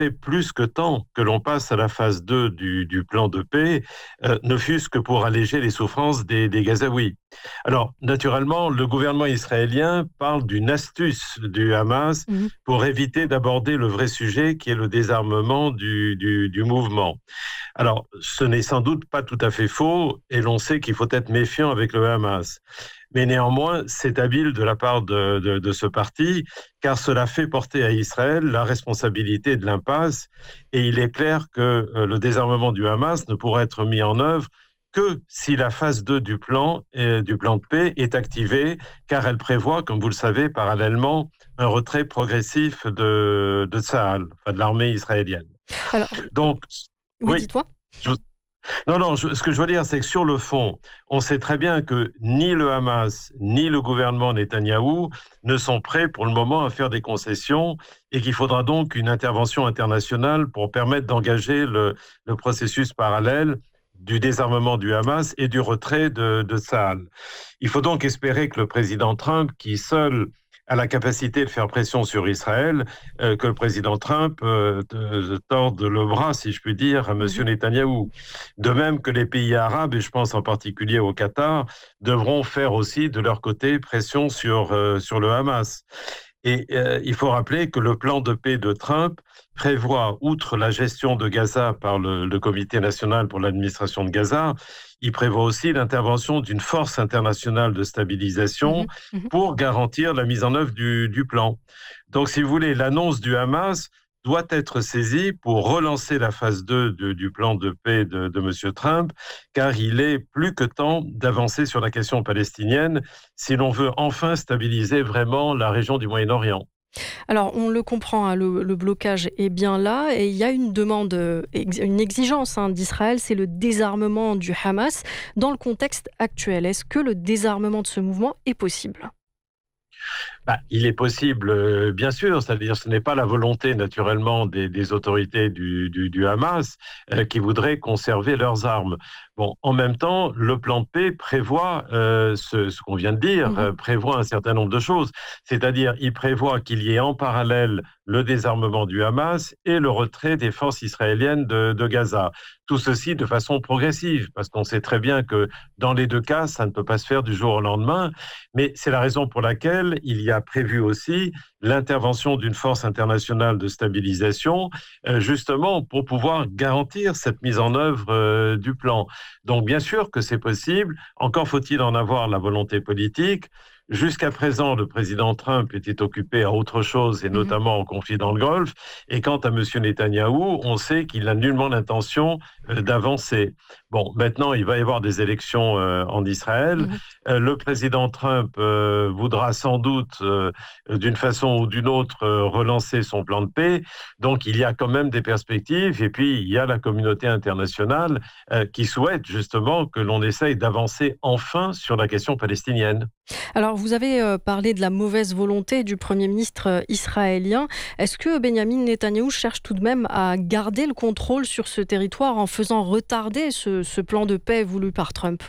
plus que temps que l'on passe à la phase 2 du plan de paix, ne fût-ce que pour alléger les souffrances des Gazaouis. Alors, naturellement, le gouvernement israélien parle d'une astuce du Hamas Mmh. pour éviter d'aborder le vrai sujet qui est le désarmement du mouvement. Alors, ce n'est sans doute pas tout à fait faux, et l'on sait qu'il faut être méfiant avec le Hamas. Mais néanmoins, c'est habile de la part de ce parti, car cela fait porter à Israël la responsabilité de l'impasse, et il est clair que le désarmement du Hamas ne pourra être mis en œuvre que si la phase 2 du plan de paix est activée, car elle prévoit, comme vous le savez, parallèlement, un retrait progressif de Tsahal, enfin de l'armée israélienne. Alors Donc, oui, oui, dis-toi? je non, non, ce que je veux dire, c'est que sur le fond, on sait très bien que ni le Hamas, ni le gouvernement Netanyahou ne sont prêts pour le moment à faire des concessions et qu'il faudra donc une intervention internationale pour permettre d'engager le processus parallèle du désarmement du Hamas et du retrait de Tsahal. Il faut donc espérer que le président Trump, qui seul a la capacité de faire pression sur Israël, que le président Trump torde le bras, si je puis dire, à M. Mmh. Netanyahou. De même que les pays arabes, et je pense en particulier au Qatar, devront faire aussi de leur côté pression sur le Hamas. Et il faut rappeler que le plan de paix de Trump prévoit, outre la gestion de Gaza par le Comité national pour l'administration de Gaza, il prévoit aussi l'intervention d'une force internationale de stabilisation Mmh. Mmh. pour garantir la mise en œuvre du plan. Donc, si vous voulez, l'annonce du Hamas doit être saisie pour relancer la phase 2 du plan de paix de M. Trump, car il est plus que temps d'avancer sur la question palestinienne si l'on veut enfin stabiliser vraiment la région du Moyen-Orient. Alors, on le comprend, hein, le blocage est bien là et il y a une demande, une exigence hein, d'Israël, c'est le désarmement du Hamas. Dans le contexte actuel, est-ce que le désarmement de ce mouvement est possible? Il est possible, bien sûr, c'est-à-dire ce n'est pas la volonté naturellement des autorités du Hamas qui voudraient conserver leurs armes. Bon, en même temps, le plan de paix prévoit ce qu'on vient de dire, Mmh. prévoit un certain nombre de choses. C'est-à-dire, il prévoit qu'il y ait en parallèle le désarmement du Hamas et le retrait des forces israéliennes de Gaza. Tout ceci de façon progressive, parce qu'on sait très bien que dans les deux cas, ça ne peut pas se faire du jour au lendemain. Mais c'est la raison pour laquelle il y a prévu aussi l'intervention d'une force internationale de stabilisation, justement pour pouvoir garantir cette mise en œuvre du plan. Donc bien sûr que c'est possible, encore faut-il en avoir la volonté politique. Jusqu'à présent, le président Trump était occupé à autre chose, et Mmh. notamment au conflit dans le Golfe. Et quant à M. Netanyahou, on sait qu'il n'a nullement l'intention d'avancer. Bon, maintenant, il va y avoir des élections en Israël. Mmh. Le président Trump voudra sans doute, d'une façon ou d'une autre, relancer son plan de paix. Donc, il y a quand même des perspectives. Et puis, il y a la communauté internationale qui souhaite justement que l'on essaye d'avancer enfin sur la question palestinienne. Alors, vous avez parlé de la mauvaise volonté du Premier ministre israélien. Est-ce que Benyamin Netanyahou cherche tout de même à garder le contrôle sur ce territoire en faisant retarder ce plan de paix voulu par Trump?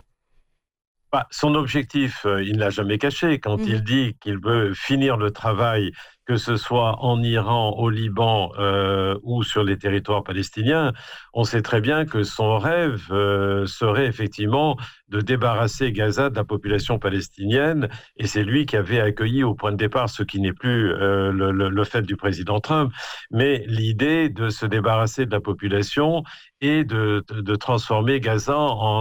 Son objectif, il ne l'a jamais caché. Quand Mmh. il dit qu'il veut finir le travail, que ce soit en Iran, au Liban ou sur les territoires palestiniens, on sait très bien que son rêve serait effectivement de débarrasser Gaza de la population palestinienne. Et c'est lui qui avait accueilli au point de départ, ce qui n'est plus le fait du président Trump, mais l'idée de se débarrasser de la population et de transformer Gaza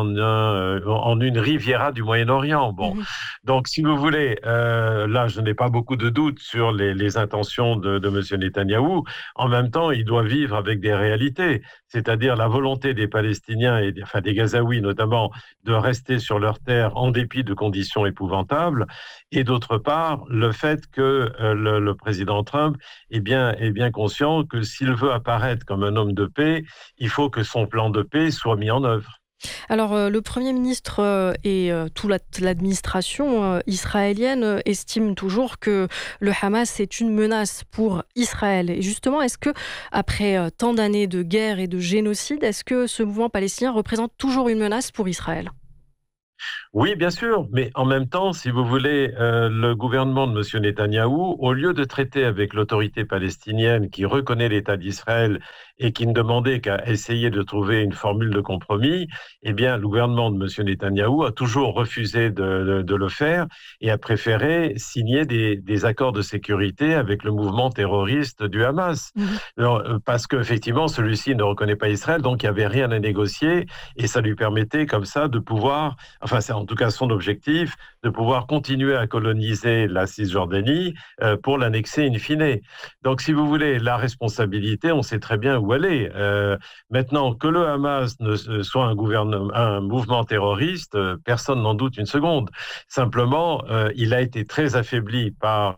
en une Riviera du Moyen-Orient. Bon, Mmh. donc si vous voulez, là je n'ai pas beaucoup de doutes sur les intentions de M. Netanyahou. En même temps, il doit vivre avec des réalités, c'est-à-dire la volonté des Palestiniens, enfin des Gazaouis notamment, de rester sur leur terre en dépit de conditions épouvantables, et d'autre part, le fait que le président Trump est bien conscient que s'il veut apparaître comme un homme de paix, il faut que son plan de paix soit mis en œuvre. Alors, le Premier ministre et toute l'administration israélienne estiment toujours que le Hamas est une menace pour Israël. Et justement, est-ce que, après tant d'années de guerre et de génocide, est-ce que ce mouvement palestinien représente toujours une menace pour Israël? Oui, bien sûr, mais en même temps, si vous voulez, le gouvernement de M. Netanyahou, au lieu de traiter avec l'autorité palestinienne qui reconnaît l'État d'Israël et qui ne demandait qu'à essayer de trouver une formule de compromis, eh bien, le gouvernement de M. Netanyahou a toujours refusé de le faire et a préféré signer des accords de sécurité avec le mouvement terroriste du Hamas. Mhm. Alors, parce qu'effectivement, celui-ci ne reconnaît pas Israël, donc il n'y avait rien à négocier et ça lui permettait comme ça de pouvoir, enfin c'est en tout cas son objectif, de pouvoir continuer à coloniser la Cisjordanie pour l'annexer in fine. Donc si vous voulez, la responsabilité, on sait très bien où elle est. Maintenant, que le Hamas soit un mouvement terroriste, personne n'en doute une seconde. Simplement, il a été très affaibli par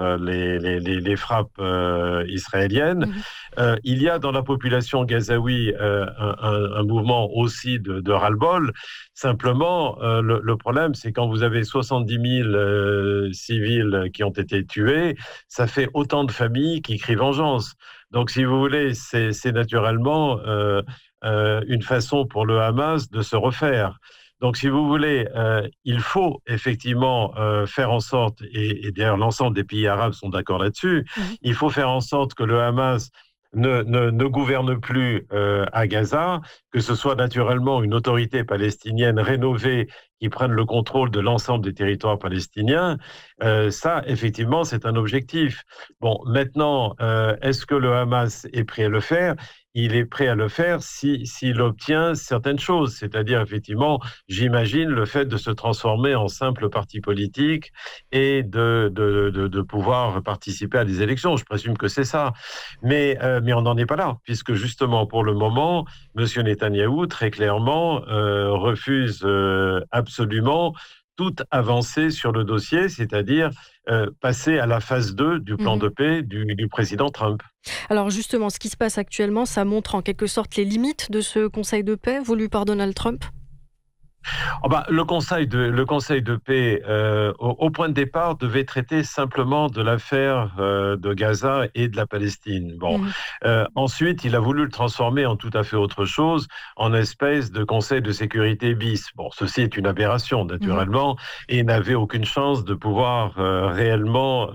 les frappes israéliennes. Mhm. Il y a dans la population gazaoui un mouvement aussi de ras-le-bol. Simplement, le problème, c'est quand vous avez 70 000 civils qui ont été tués, ça fait autant de familles qui crient vengeance. Donc, si vous voulez, c'est naturellement une façon pour le Hamas de se refaire. Donc, si vous voulez, il faut effectivement faire en sorte, et d'ailleurs l'ensemble des pays arabes sont d'accord là-dessus, Mhm. il faut faire en sorte que le Hamas ne gouverne plus à Gaza, que ce soit naturellement une autorité palestinienne rénovée qui prenne le contrôle de l'ensemble des territoires palestiniens. Ça, effectivement, c'est un objectif. Bon, maintenant, est-ce que le Hamas est prêt à le faire? Il est prêt à le faire s'il obtient certaines choses, c'est-à-dire effectivement, j'imagine, le fait de se transformer en simple parti politique et de pouvoir participer à des élections. Je présume que c'est ça. Mais on n'en est pas là, puisque justement, pour le moment, M. Netanyahou, très clairement, refuse absolument toute avancée sur le dossier, c'est-à-dire passer à la phase 2 du plan Mhm. de paix du président Trump. Alors justement, ce qui se passe actuellement, ça montre en quelque sorte les limites de ce Conseil de paix voulu par Donald Trump. Oh bah, le conseil de paix, au point de départ, devait traiter simplement de l'affaire de Gaza et de la Palestine. Bon, Mhm. ensuite, il a voulu le transformer en tout à fait autre chose, en espèce de conseil de sécurité bis. Bon, ceci est une aberration, Mhm. naturellement, et n'avait aucune chance de pouvoir réellement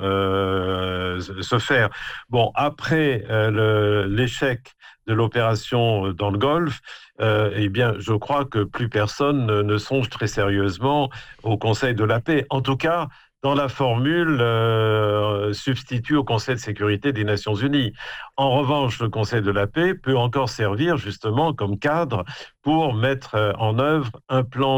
se faire. Bon, après l'échec de l'opération dans le Golfe, eh bien, je crois que plus personne ne songe très sérieusement au Conseil de la paix. En tout cas, dans la formule substitut au Conseil de sécurité des Nations Unies. En revanche, le Conseil de la paix peut encore servir justement comme cadre pour mettre en œuvre un plan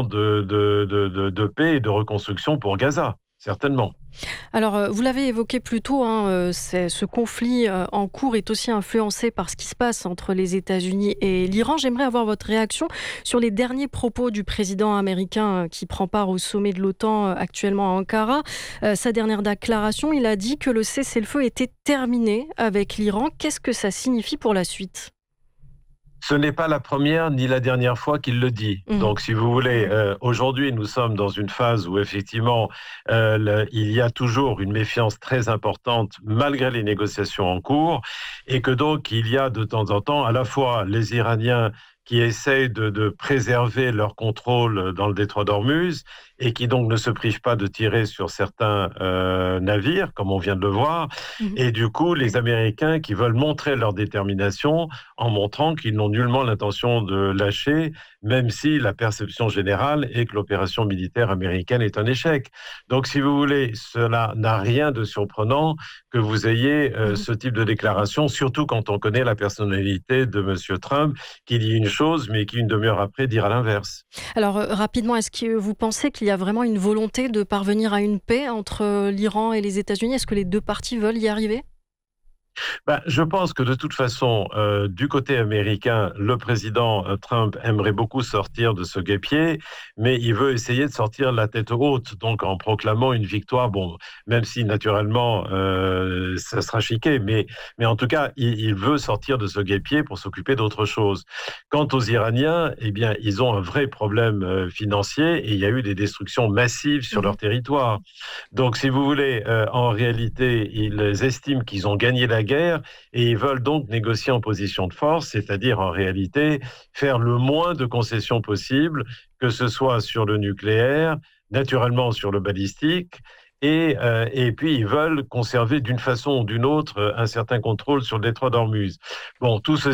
de paix et de reconstruction pour Gaza, certainement. Alors, vous l'avez évoqué plus tôt, hein, ce conflit en cours est aussi influencé par ce qui se passe entre les États-Unis et l'Iran. J'aimerais avoir votre réaction sur les derniers propos du président américain qui prend part au sommet de l'OTAN actuellement à Ankara. Sa dernière déclaration, il a dit que le cessez-le-feu était terminé avec l'Iran. Qu'est-ce que ça signifie pour la suite? Ce n'est pas la première ni la dernière fois qu'il le dit. Mhm. Donc, si vous voulez, aujourd'hui, nous sommes dans une phase où effectivement, il y a toujours une méfiance très importante malgré les négociations en cours, et que donc il y a de temps en temps à la fois les Iraniens qui essayent de préserver leur contrôle dans le détroit d'Ormuz et qui donc ne se privent pas de tirer sur certains navires, comme on vient de le voir, Mhm. et du coup les Américains qui veulent montrer leur détermination en montrant qu'ils n'ont nullement l'intention de lâcher, même si la perception générale est que l'opération militaire américaine est un échec. Donc, si vous voulez, cela n'a rien de surprenant que vous ayez Mhm. ce type de déclaration, surtout quand on connaît la personnalité de M. Trump, qui dit une chose, mais qui une demi-heure après dira l'inverse. Alors, rapidement, est-ce que vous pensez qu'il y a vraiment une volonté de parvenir à une paix entre l'Iran et les États-Unis? Est-ce que les deux parties veulent y arriver? Ben, je pense que de toute façon, du côté américain, le président Trump aimerait beaucoup sortir de ce guêpier, mais il veut essayer de sortir la tête haute, donc en proclamant une victoire. Bon, même si naturellement ça sera chiqué, mais en tout cas, il veut sortir de ce guêpier pour s'occuper d'autre chose. Quant aux Iraniens, eh bien, ils ont un vrai problème financier et il y a eu des destructions massives sur Mhm. leur territoire. Donc, si vous voulez, en réalité, ils estiment qu'ils ont gagné la guerre et ils veulent donc négocier en position de force, c'est-à-dire en réalité faire le moins de concessions possible, que ce soit sur le nucléaire, naturellement sur le balistique, et puis ils veulent conserver d'une façon ou d'une autre un certain contrôle sur le détroit d'Ormuz. Bon, tout ceci